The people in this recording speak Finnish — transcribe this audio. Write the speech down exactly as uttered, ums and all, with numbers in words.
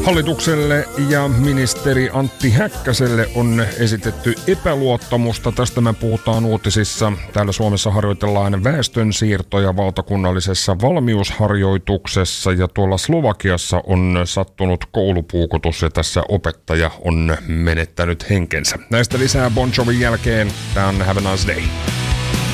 Hallitukselle ja ministeri Antti Häkkäselle on esitetty epäluottamusta. Tästä me puhutaan uutisissa. Täällä Suomessa harjoitellaan väestönsiirtoja valtakunnallisessa valmiusharjoituksessa ja tuolla Slovakiassa on sattunut koulupuukotus ja tässä opettaja on menettänyt henkensä. Näistä lisää Bon Jovin jälkeen. Tämä on Have a Nice Day.